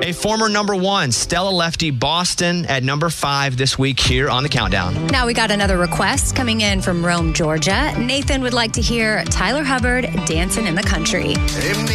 A former number 1, Stella Lefty Boston at number 5 this week here on the Countdown. Now we got another request coming in from Rome, Georgia. Nathan would like to hear Tyler Hubbard, Dancing in the Country.